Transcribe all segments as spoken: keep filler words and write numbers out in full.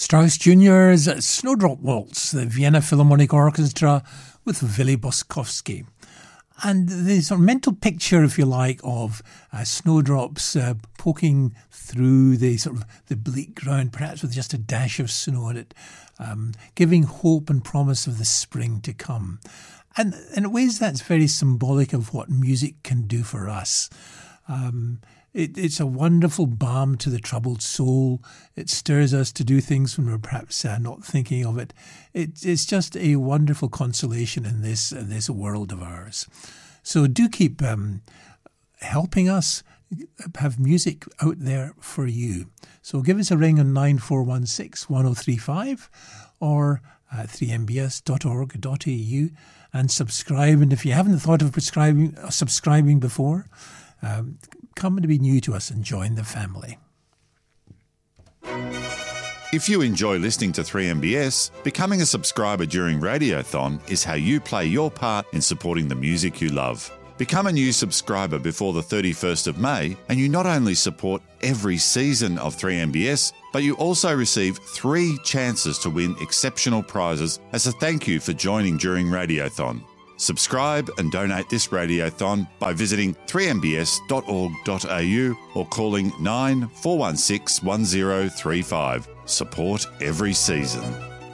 Strauss Junior's Snowdrop Waltz, the Vienna Philharmonic Orchestra with Willy Boskowski. And the sort of mental picture, if you like, of uh, snowdrops uh, poking through the sort of the bleak ground, perhaps with just a dash of snow on it, um, giving hope and promise of the spring to come. And in ways that's very symbolic of what music can do for us. Um, it, it's a wonderful balm to the troubled soul. It stirs us to do things when we're perhaps uh, not thinking of it. it. It's just a wonderful consolation in this, in this world of ours. So do keep um, helping us have music out there for you. So give us a ring on nine four one six, one oh three five or uh, three m b s dot org dot a u and subscribe. And if you haven't thought of prescribing, uh, subscribing before, um, come to be new to us and join the family. If you enjoy listening to three M B S, becoming a subscriber during Radiothon is how you play your part in supporting the music you love. Become a new subscriber before the thirty-first of May and you not only support every season of three M B S, but you also receive three chances to win exceptional prizes as a thank you for joining during Radiothon. Subscribe and donate this Radiothon by visiting three m b s dot org dot a u or calling nine four one six, one oh three five. Support every season.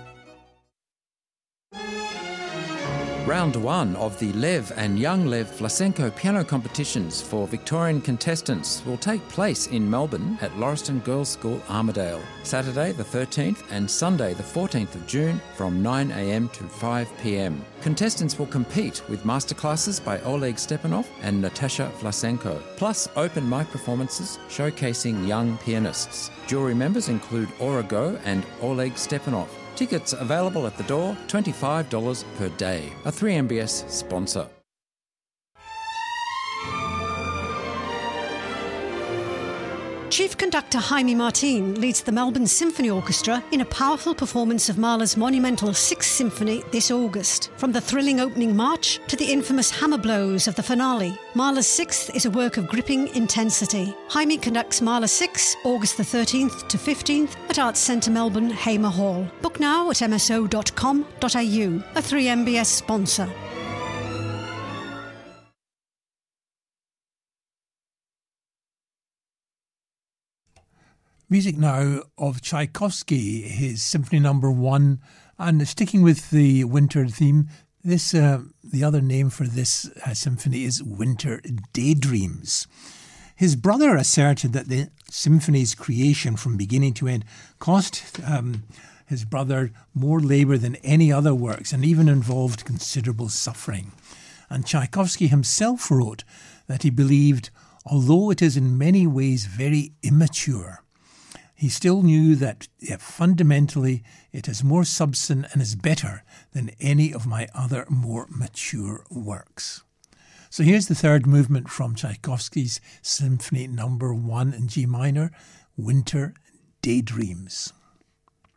Round one of the Lev and Young Lev Vlasenko piano competitions for Victorian contestants will take place in Melbourne at Lauriston Girls' School, Armidale, Saturday the thirteenth and Sunday the fourteenth of June from nine a m to five p m. Contestants will compete with masterclasses by Oleg Stepanov and Natasha Vlasenko, plus open mic performances showcasing young pianists. Jury members include Aura Go and Oleg Stepanov. Tickets available at the door, twenty-five dollars per day. A three M B S sponsor. Chief Conductor Jaime Martin leads the Melbourne Symphony Orchestra in a powerful performance of Mahler's monumental Sixth Symphony this August. From the thrilling opening march to the infamous hammer blows of the finale, Mahler's Sixth is a work of gripping intensity. Jaime conducts Mahler Six, August the thirteenth to fifteenth at Arts Centre Melbourne, Hamer Hall. Book now at m s o dot com dot a u, a three M B S sponsor. Music now of Tchaikovsky, his Symphony Number One, and sticking with the winter theme, this uh, the other name for this uh, symphony is Winter Daydreams. His brother asserted that the symphony's creation from beginning to end cost um, his brother more labour than any other works and even involved considerable suffering. And Tchaikovsky himself wrote that he believed, although it is in many ways very immature, he still knew that yeah, fundamentally it has more substance and is better than any of my other more mature works. So here's the third movement from Tchaikovsky's Symphony Number One in G minor, Winter Daydreams.